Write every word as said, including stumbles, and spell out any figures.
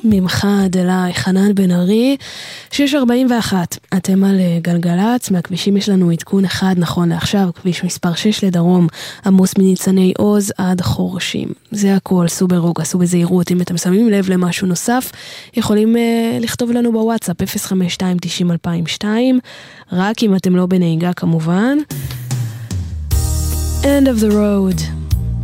ממך עד אליי, חנן בן ארי, שש ארבעים ואחת, אתם על גלגלץ, מהכבישים יש לנו עדכון אחד נכון לעכשיו, כביש מספר שש לדרום, עמוס מניצני עוז עד חורשים. זה הכל, סעו ברוגע, סעו בזהירות, אם אתם שמים לב למשהו נוסף, יכולים uh, לכתוב לנו בוואטסאפ אפס חמש שתיים תשעים אלפיים ושתיים, רק אם אתם לא בנהיגה כמובן. End of the road.